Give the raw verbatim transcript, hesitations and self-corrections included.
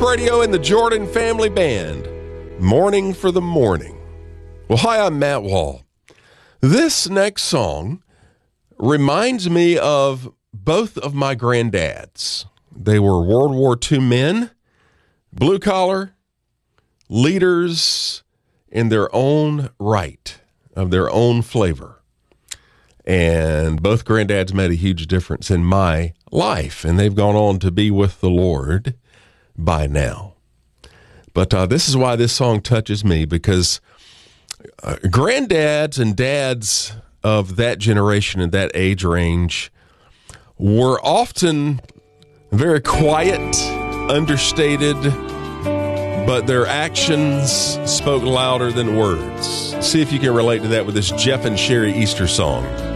Radio and the Jordan Family Band. Morning for the Morning. Well, hi, I'm Matt Wall. This next song reminds me of both of my granddads. They were World War Two men, blue collar, leaders in their own right, of their own flavor. And both granddads made a huge difference in my life, and they've gone on to be with the Lord by now. But uh, this is why this song touches me, because uh, granddads and dads of that generation and that age range were often very quiet, understated, but their actions spoke louder than words. See if you can relate to that with this Jeff and Sherry Easter song.